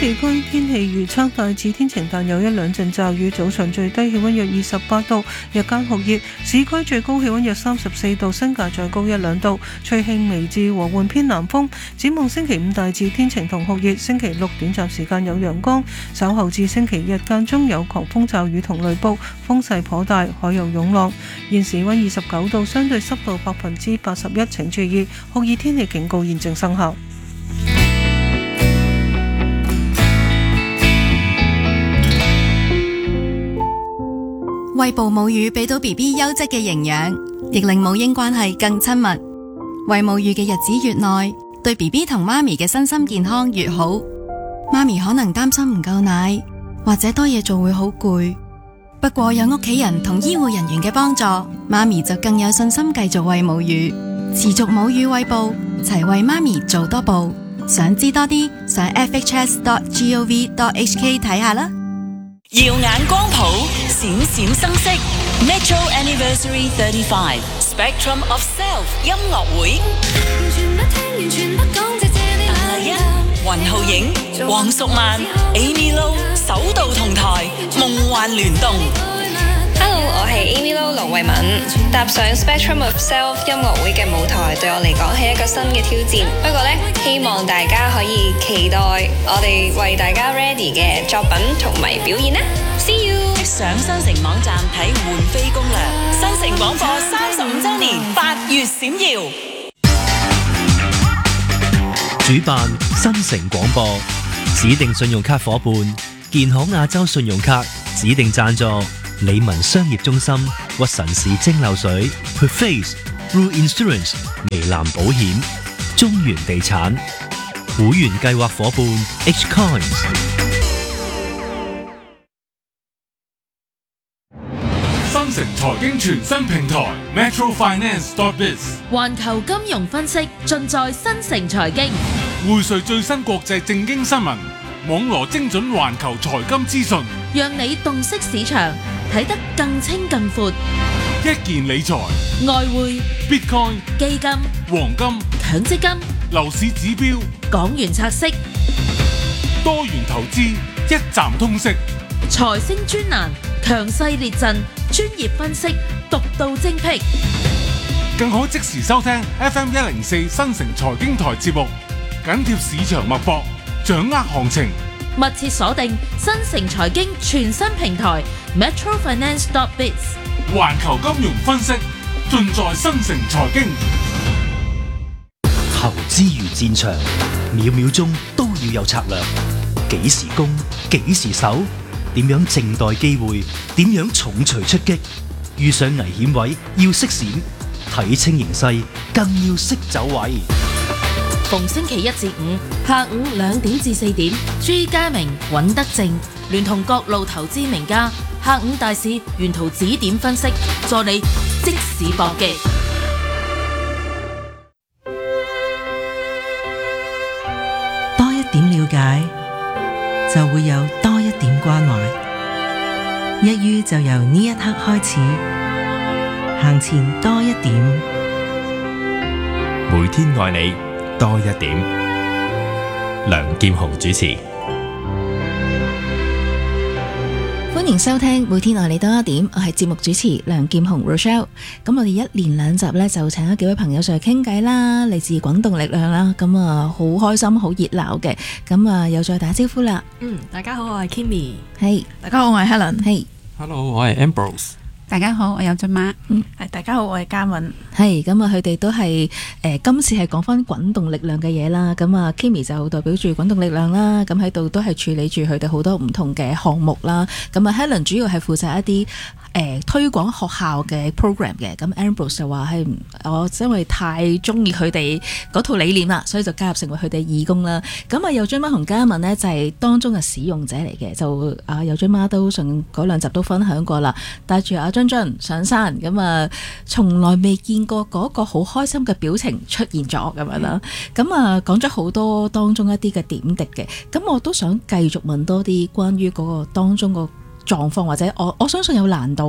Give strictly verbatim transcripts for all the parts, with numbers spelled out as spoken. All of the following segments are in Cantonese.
地區天氣預測大致天晴，但有一兩陣驟雨。早上最低氣溫約二十八度，日間酷熱，市區最高氣溫約三十四度，新界再高一兩度。吹輕微至和緩偏南風。展望星期五大致天晴同酷熱，星期六短暫時間有陽光，稍後至星期日間中有狂風驟雨同雷暴，風勢頗大，海有湧浪。現時溫二十九度，相對濕度百分之八十一，請注意酷熱天氣警告現正生效。 餵哺母乳俾到 B B 優質嘅營養，亦令母嬰關係更親密。餵母乳嘅日子越耐，對 B B 同媽咪嘅身心健康越好。媽咪可能擔心唔夠奶，或者多嘢做會好攰。不過有屋企人同醫護人員嘅幫助，媽咪就更有信心繼續餵母乳，持續母乳餵哺，齊為媽咪做多步。想知多啲，上 f h s dot gov dot h k 睇下啦。 耀眼光譜，閃閃生色 Metro Anniversary thirty-five Spectrum of Self 音樂會，阿麗欣、雲浩影、黃淑曼、Amy Lo 首度同台，夢幻聯動。 Hello， 我係 Amy Lo 盧慧敏，踏上 Spectrum of Self 音樂會嘅舞台，對我嚟講係一個新嘅挑戰。不過呢，希望大家可以期待我哋為大家 ready 嘅作品同埋表演啦。See you！ 上新城網站睇換飛攻略，新城廣播三十五週年八月閃耀， 主辦新城廣播，指定信用卡夥伴建行亞洲信用卡，指定贊助理文商業中心、屈臣氏蒸餾水、Perface、Blue Insurance、微藍保險、中原地產，會員計劃夥伴 H Coins。 新城財經全新平台 Metro Finance dot biz， 環球金融分析盡在新城財經， 匯萃最新國際政經新聞，網羅精準環球財金資訊， 讓你洞悉市場，睇得更清更闊。 一件理財、 外匯、 Bitcoin、 基金、 黃金、 強積金、 樓市指標、 港元拆息、 多元投資，一站通識。 財星專欄，強勢列陣，專業分析，獨到精闢。 更可即時收聽 F M 一零四新城財經台節目，緊貼市場脈搏，掌握行情。 密切鎖定新城財經全新平台 Metro Finance dot biz， 環球金融分析盡在新城財經。 投資如戰場，秒秒鐘都要有策略，幾時攻，幾時守，點樣靜待機會，點樣重錘出擊，遇上危險位要識閃，睇清形勢更要識走位。 逢星期一至五下午兩點至四點，朱家明、尹德正聯同各路投資名家，下午大市沿途指點分析，助你即時搏擊。 多一點了解，就會有多一點關懷。一於就由呢一刻開始，行前多一點。 每天愛你多一點。梁劍雄主持。 歡迎收聽每天愛你多一點，我係節目主持梁劍雄 Rochelle。咁我哋一連兩集呢，就請咗幾位朋友上去傾偈啦，嚟自滾動力量啦，咁啊好開心好熱鬧嘅，咁啊又再打招呼啦。 嗯，大家好，我係 Kimmy。 係， 大家好，我係 Helen。 係 ，Hello， 我係 Ambrose。 大家好，我有俊媽。 嗯， 係，大家好，我係嘉敏。 係，咁啊，佢哋都係誒、呃，今次係講翻滾動力量嘅嘢啦。咁啊 ，Kimmy 就代表住滾動力量啦，咁喺度都係處理住佢哋好多唔同嘅項目啦。咁啊 ，Helen 主要係負責一啲誒、呃、推廣學校嘅 program 嘅。咁 Ambrose 就話係我因為太中意佢哋嗰套理念啦，所以就加入成為佢哋義工啦。咁啊，有俊媽同嘉敏呢，就係、是、當中嘅使用者嚟嘅，就啊有俊媽都上嗰兩集都分享過啦，帶住阿俊俊上山，咁啊從來未見過嗰個好開心嘅表情出現咗咁樣啦。咁啊講咗好多當中一啲嘅點滴嘅，咁我都想繼續問多啲關於嗰個當中個狀況，或者我我相信有難度嘅，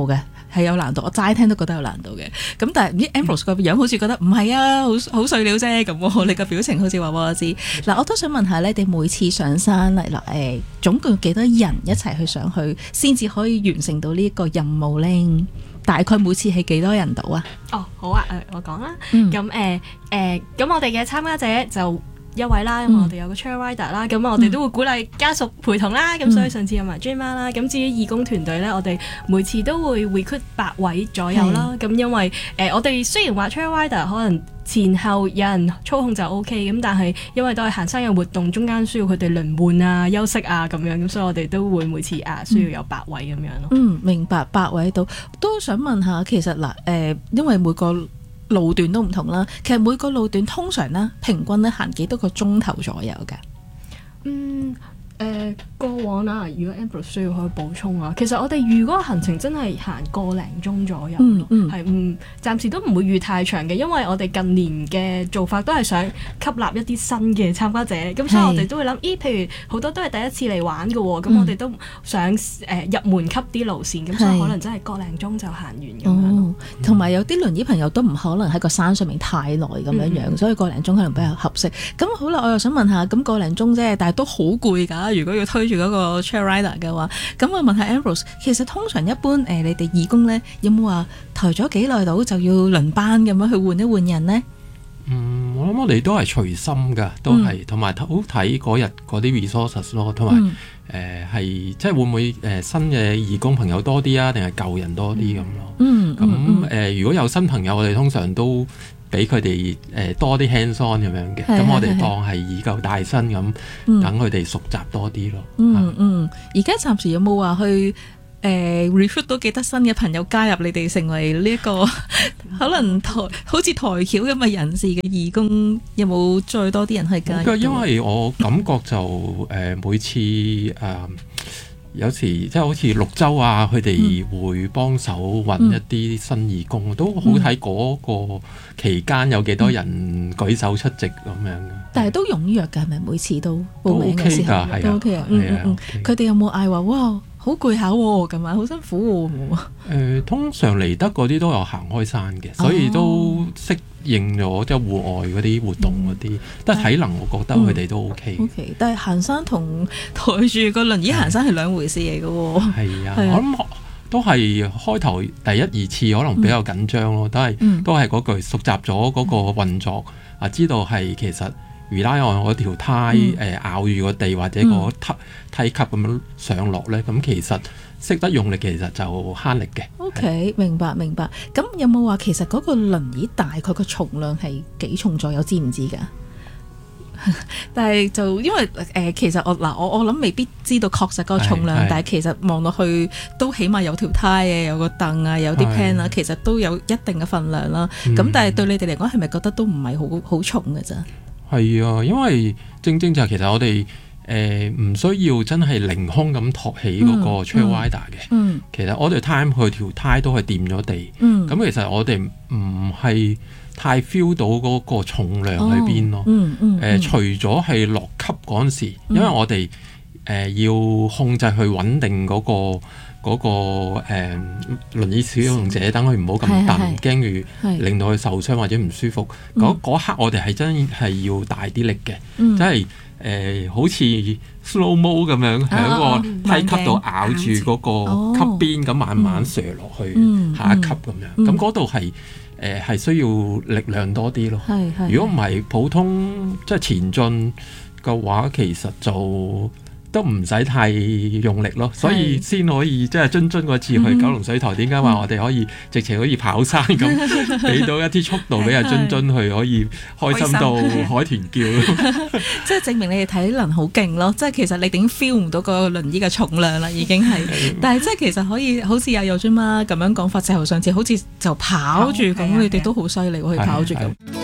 係有難度，我齋聽都覺得有難度嘅。咁但係唔知 Ambrose 個樣好似覺得唔係啊，好好碎料啫咁喎。你個表情好似話俾我知。嗱，我都想問下咧，你哋每次上山嚟嗱誒，總共幾多人一齊去上去，先至可以完成到呢一個任務咧？大概每次係幾多人到啊？ 哦，好啊，誒，我講啦。咁誒誒，咁我哋嘅參加者就一位啦，因為我哋有個 trail rider 啦，咁我哋都會鼓勵家屬陪同啦，咁所以上次有埋 J 媽啦，咁至於義工團隊咧，我哋每次都會 recruit 八位左右啦，咁因為誒我哋雖然話 trail rider 可能前後有人操控就 OK，咁但係因為都係行山嘅活動，中間需要佢哋輪換啊、休息啊咁樣，咁所以我哋都會每次啊需要有八位咁樣咯。 嗯，明白，八位到都想問下，其實嗱誒，因為每個路段都唔同啦，其實每個路段通常咧平均咧行幾多個鐘頭左右㗎？ 嗯。誒、呃、過往啦，如果 Ambrose 需要可以補充啊，其實我哋預嗰個行程真係行個零鐘左右， 嗯嗯， 係唔暫時都唔會預太長嘅，因為我哋近年嘅做法都係想吸納一啲新嘅參加者，咁所以我哋都會諗，咦，譬如好多都係第一次嚟玩嘅喎，咁、嗯、我哋都想誒、呃、入門級啲路線，咁所以可能真係個零鐘就行完咁樣。 哦，同埋有啲輪椅朋友都唔可能喺個山上面太耐咁樣樣，嗯、所以個零鐘可能比較合適。咁好啦，我又想問下，咁個零鐘啫，但係都好攰㗎。如果要推住嗰個 trail rider 嘅話，咁我問下 Ambrose， 其實通常一般誒、呃，你哋義工咧有冇話抬咗幾耐到就要輪班咁樣去換一換人呢？ 嗯，我諗我哋都係隨心噶，都係同埋好睇嗰日嗰啲 resources 咯，同埋誒係即係會唔會誒、呃、新嘅義工朋友多啲啊，定係舊人多啲咁咯？嗯，咁誒、嗯呃、如果有新朋友，我哋通常都俾佢哋誒多啲 hands on 咁樣嘅，咁我哋當係以舊帶新咁，等佢哋熟習多啲咯。 嗯嗯，而家暫時有冇話去誒 recruit 到幾多新嘅朋友加入你哋，成為呢、這、一個可能台好似台橋咁嘅人士嘅義工，有冇再多啲人去加入？ 因為我感覺就誒、呃、每次誒。呃有時即係好似綠洲啊，佢哋會幫手揾一啲新義工，嗯、都好睇嗰個期間有幾多人舉手出席咁樣嘅。 但係都踴躍㗎，係咪每次都報名嘅時候都 OK 啊？嗯嗯嗯，佢哋有冇嗌話哇好攰下喎咁啊，好辛苦喎？誒、 呃，通常嚟得嗰啲都有行開山嘅，所以都適應咗即係戶外嗰啲活動嗰啲，但係體能我覺得佢哋都 OK。 嗯、OK， 但係行山同抬住個輪椅行山係兩回事嚟嘅喎。 係啊，我諗都係開頭第一二次可能比較緊張咯，嗯、都係、嗯、都係嗰句熟習咗嗰個運作啊，知道係其實。rely on 嗰條胎誒、嗯呃、咬住個地或者個梯梯級咁樣上落咧，咁、嗯、其實識得用力其實就慳力嘅。 OK， 明白明白。咁有冇話其實嗰個輪椅大概個重量係幾重左右？知唔知㗎？但係就因為誒、呃，其實我嗱我我諗未必知道確實嗰個重量，但係其實望落去都起碼有條胎啊，有個凳啊，有啲 pan 啊，其實都有一定嘅份量啦。咁、嗯、但係對你哋嚟講係咪覺得都唔係好好重嘅咋？ 係啊，因為正正就係其實我哋誒唔需要真係凌空咁托起嗰個 trail rider 嘅。嗯嗯、其實我哋 time 佢條胎都係掂咗地。咁、嗯、其實我哋唔係太 feel 到嗰個重量喺邊咯。誒、哦嗯嗯呃，除咗係落級嗰陣時，因為我哋誒、呃、要控制去穩定嗰、嗰個。嗰、那個誒、呃、輪椅使用者，等佢唔好咁蹬，驚住令到佢受傷或者唔舒服。嗰、嗯、刻我哋係真係要大啲力嘅，即係誒好似 slow mo 咁樣喺、啊、個梯級度咬住嗰個級邊，咁、哦、慢慢瀡落去、嗯、下一級咁樣。咁嗰度係誒係需要力量多啲咯。如果唔係普通即係前進嘅話，其實就都唔使太用力咯，所以先可以即係津津嗰次去九龍水塘，點解話我哋可以直情可以跑山咁，俾到一啲速度俾阿津津去可以開心到海豚叫， 即係證明你哋體能好勁咯！即係其實你已經 feel 唔到個輪椅嘅重量啦，已經係，但係即係其實可以好似阿佑津媽咁樣講法，就上次好似就跑住咁，你哋都好犀利去跑住咁。